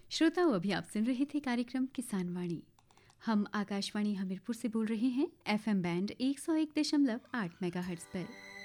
श्रोताओं, अभी आप सुन रहे थे कार्यक्रम किसान वाणी। हम आकाशवाणी हमीरपुर से बोल रहे हैं, FM बैंड 101.8 मेगाहर्ट्ज पर।